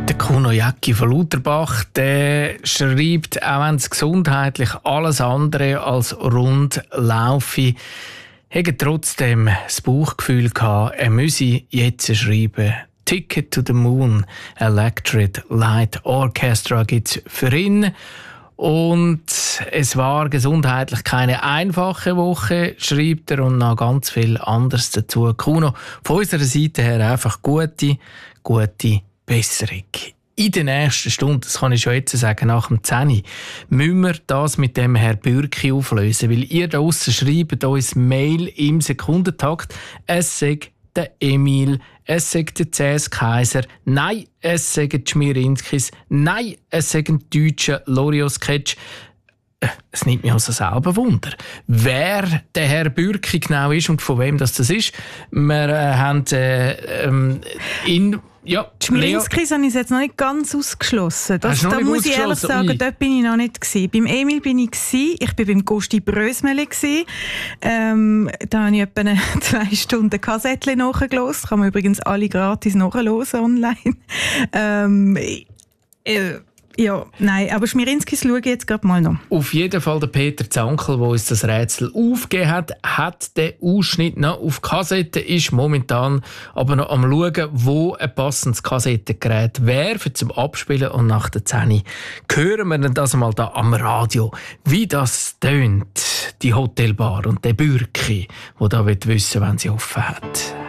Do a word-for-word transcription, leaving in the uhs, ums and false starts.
Der Kuno Jäcki von Lauterbach, der schreibt, auch wenn es gesundheitlich alles andere als rund laufe, hätte trotzdem das Bauchgefühl gehabt, er müsse jetzt schreiben. Ticket to the Moon, Electric Light Orchestra gibt es für ihn. Und es war gesundheitlich keine einfache Woche, schreibt er, und noch ganz viel anderes dazu. Kuno, von unserer Seite her einfach gute, gute Besserung. In der nächsten Stunde, das kann ich schon jetzt sagen, nach dem zehn, müssen wir das mit dem Herrn Bürki auflösen, weil ihr da draussen schreibt uns Mail im Sekundentakt, es sagt der Emil, es sagt der C S Kaiser, nein, es sagen die Schmierinskis, nein, es sagen die deutschen Loriot-Sketch. Es nimmt mich also selber Wunder, wer der Herr Bürki genau ist und von wem das, das ist. Wir äh, haben äh, ähm, in ja, die Schmierinskis habe ich jetzt noch nicht ganz ausgeschlossen. Das, da muss ich ehrlich sagen, Ui. dort bin ich noch nicht gewesen. Beim Emil bin ich gewesen, ich bin beim Gusti Brösmeli gewesen. Ähm, da habe ich etwa eine zwei Stunden Kassettchen nachgehört. Kann man übrigens alle gratis nachhören online. ähm, äh, Ja, nein, aber Schmierinskis schaue ich jetzt gerade mal noch. Auf jeden Fall der Peter Zankel, der uns das Rätsel aufgegeben hat, hat den Ausschnitt noch auf Kassette, ist momentan aber noch am schauen, wo ein passendes Kassettengerät wäre für zum Abspielen, und nach der zehn hören wir dann das mal da am Radio, wie das tönt, die Hotelbar und der Bürki, der da wissen will, wenn sie offen hat.